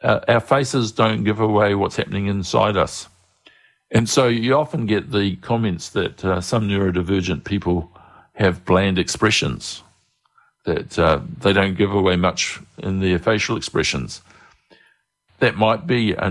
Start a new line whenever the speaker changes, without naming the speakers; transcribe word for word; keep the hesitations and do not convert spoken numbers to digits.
uh, our faces don't give away what's happening inside us. And so you often get the comments that uh, some neurodivergent people have bland expressions, that uh, they don't give away much in their facial expressions. That might be a